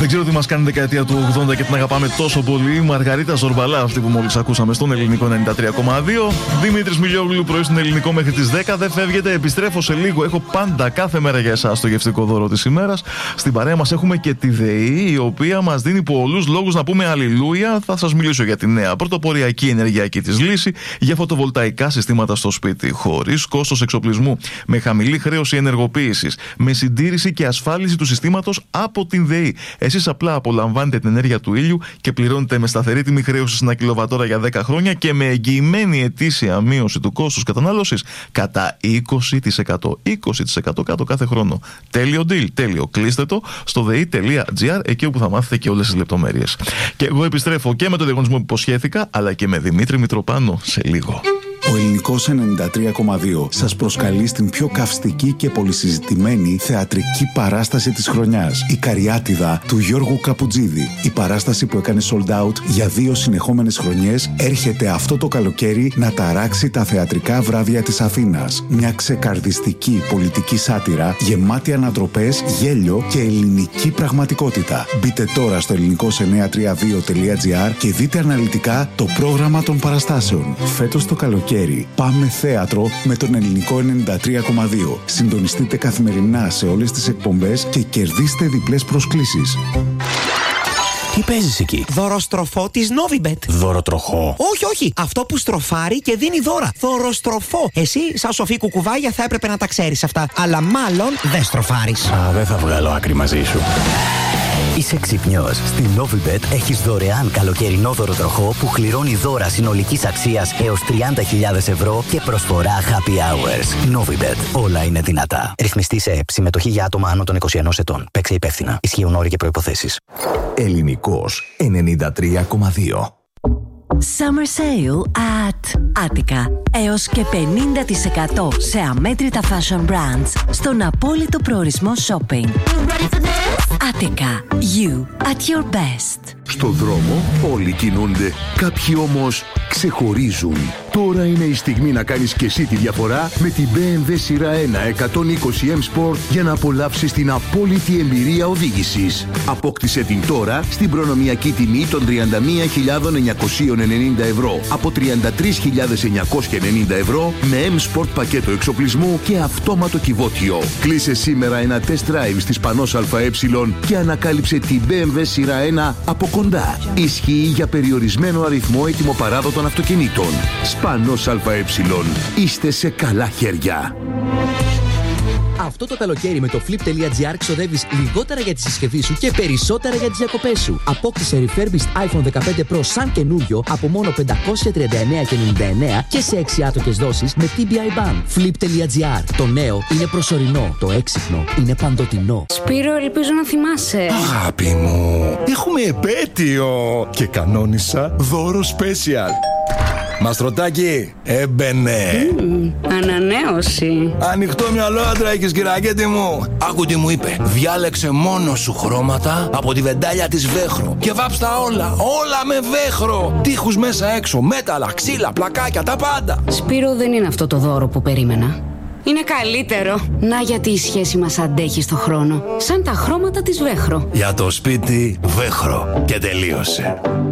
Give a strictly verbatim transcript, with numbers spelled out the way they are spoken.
ξέρω τι μας κάνει δεκαετία του ογδόντα και την αγαπάμε τόσο πολύ. Η Μαργαρίτα Ζορμπαλά, αυτή που μόλις ακούσαμε στον Ελληνικό ενενήντα τρία κόμμα δύο. Δημήτρης Μιλιόγλου, πρωί στον Ελληνικό μέχρι τις δέκα. Δεν φεύγετε, επιστρέφω σε λίγο. Έχω πάντα κάθε μέρα για εσάς το γευστικό δώρο της ημέρας. Στην παρέα μας έχουμε και τη ΔΕΗ, η οποία μας δίνει πολλούς λόγους να πούμε αλληλούια. Θα σας μιλήσω για τη νέα πρωτοποριακή ενεργειακή της λύση, για φωτοβολταϊκά συστήματα στο σπίτι, χωρίς κόστος εξοπλισμού, με χαμηλή χρέωση ενεργοποίησης, με συντήρηση και ασφάλιση του συστήματος από την ΔΕΗ. Εσείς απλά απολαμβάνετε την ενέργεια του ήλιου και πληρώνετε με σταθερή τιμή χρέωσης ένα κιλοβατόρα για δέκα χρόνια και με εγγυημένη ετήσια μείωση του κόστους κατανάλωσης κατά είκοσι τοις εκατό. είκοσι τοις εκατό κάτω κάθε χρόνο. Τέλειο deal, τέλειο. Κλείστε το στο δε ι τελεία τζι άρ, εκεί όπου θα μάθετε και όλες τις λεπτομέρειες. Και εγώ επιστρέφω και με το διαγωνισμό που υποσχέθηκα, αλλά και με Δημήτρη Μητροπάνο σε λίγο. Ο Ελληνικός ενενήντα τρία κόμμα δύο σας προσκαλεί στην πιο καυστική και πολυσυζητημένη θεατρική παράσταση της χρονιάς. Η Καριάτιδα του Γιώργου Καπουτζίδη. Η παράσταση που έκανε sold out για δύο συνεχόμενες χρονιές έρχεται αυτό το καλοκαίρι να ταράξει τα θεατρικά βράδια της Αθήνας. Μια ξεκαρδιστική πολιτική σάτυρα γεμάτη ανατροπές, γέλιο και ελληνική πραγματικότητα. Μπείτε τώρα στο ελληνικός εννιακόσια τριάντα δύο τελεία τζι άρ και δείτε αναλυτικά το πρόγραμμα των παραστάσεων. Φέτος το καλοκαίρι πάμε θέατρο με τον Ελληνικό ενενήντα τρία κόμμα δύο. Συντονιστείτε καθημερινά σε όλες τις εκπομπές και κερδίστε διπλές προσκλήσεις. Τι παίζεις εκεί? Δωροστροφό της Novibet. Δωροτροχό? Όχι, όχι. Αυτό που στροφάρει και δίνει δώρα. Δωροστροφό. Εσύ, σαν σοφή κουκουβάγια, θα έπρεπε να τα ξέρεις αυτά. Αλλά μάλλον δεν στροφάρεις. Α, δεν θα βγάλω άκρη μαζί σου. Είσαι ξυπνιός. Στην Novibet έχεις δωρεάν καλοκαιρινό δωροτροχό που κληρώνει δώρα συνολικής αξίας έως τριάντα χιλιάδες ευρώ και προσφορά happy hours. Novibet. Όλα είναι δυνατά. Ρυθμιστή σε ΕΠ. Συμμετοχή για άτομα άνω των είκοσι ενός ετών. Παίξε υπεύθυνα. Ισχύουν όροι και προϋποθέσεις. Ελληνικός ενενήντα τρία κόμμα δύο. Summer Sale at Attica. Έως και πενήντα τοις εκατό σε αμέτρητα fashion brands στον απόλυτο προορισμό shopping. Attica. You at your best. Στο δρόμο όλοι κινούνται, κάποιοι όμως ξεχωρίζουν. Τώρα είναι η στιγμή να κάνεις και εσύ τη διαφορά με την μπι εμ ντάμπλιου σειρά ένα εκατόν είκοσι εμ Sport για να απολαύσεις την απόλυτη εμπειρία οδήγησης. Απόκτησε την τώρα στην προνομιακή τιμή των τριάντα μία χιλιάδες εννιακόσια ενενήντα ευρώ από τριάντα τρεις χιλιάδες εννιακόσια ενενήντα ευρώ με M Sport πακέτο εξοπλισμού και αυτόματο κυβότιο. Κλείσε σήμερα ένα test drive στις Πανός ΑΕ και ανακάλυψε την μπι εμ ντάμπλιου σειρά ένα από κοντά. Ισχύει για περιορισμένο αριθμό ετοιμοπαράδοτων αυτοκινήτων. Σπανός ΑΕ. Είστε σε καλά χέρια. Αυτό το καλοκαίρι με το flip.gr ξοδεύεις λιγότερα για τη συσκευή σου και περισσότερα για τις διακοπές σου. Απόκτησε refurbished iPhone δεκαπέντε Pro σαν καινούριο από μόνο πεντακόσια τριάντα εννέα και ενενήντα εννέα και σε έξι άτοκες δόσεις με τι μπι άι Ban. Flip.gr. Το νέο είναι προσωρινό. Το έξυπνο είναι παντοτινό. Σπύρο, ελπίζω να θυμάσαι. Αγάπη μου, έχουμε επέτειο και κανόνισα δώρο special. Μαστρωτάκι, έμπαινε. Mm, ανανέωση. Ανοιχτό μυαλό άντρα έχεις, κυρακέτη μου. Άκου τι μου είπε. Διάλεξε μόνο σου χρώματα από τη βεντάλια της Βέχρο και βάψτα όλα, όλα με Βέχρο. Τείχους μέσα έξω, μέταλλα, ξύλα, πλακάκια, τα πάντα. Σπύρο, δεν είναι αυτό το δώρο που περίμενα. Είναι καλύτερο. Να γιατί η σχέση μας αντέχει στο χρόνο. Σαν τα χρώματα της Βέχρο. Για το σπίτι Βέχρο. Και τελείωσε.